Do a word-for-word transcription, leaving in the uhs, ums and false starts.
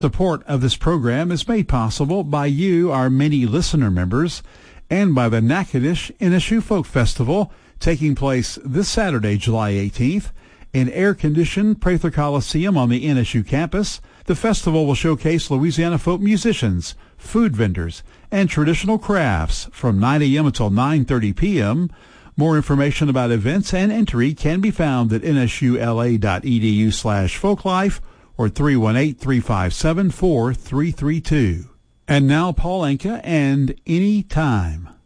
Support of this program is made possible by you, our many listener members, and by the Natchitoches Innishu Folk Festival, taking place this Saturday, July eighteenth, in air-conditioned Prather Coliseum on the N S U campus. The festival will showcase Louisiana folk musicians, food vendors, and traditional crafts from nine a.m. until nine thirty p.m. More information about events and entry can be found at nsula.edu slash folklife or three one eight, three five seven, four three three two. And now Paul Anka and Any Time.